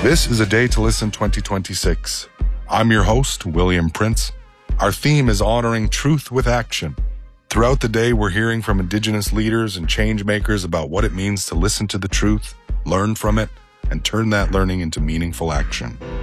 This is A Day to Listen 2026. I'm your host, William Prince. Our theme is honoring truth with action. Throughout the day, we're hearing from Indigenous leaders and change makers about what it means to listen to the truth, learn from it, and turn that learning into meaningful action.